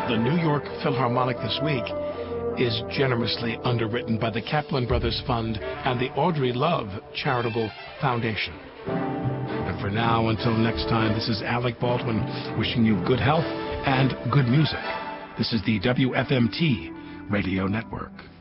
The New York Philharmonic this week is generously underwritten by the Kaplan Brothers Fund and the Audrey Love Charitable Foundation. And for now, until next time, this is Alec Baldwin wishing you good health and good music. This is the WFMT Radio Network.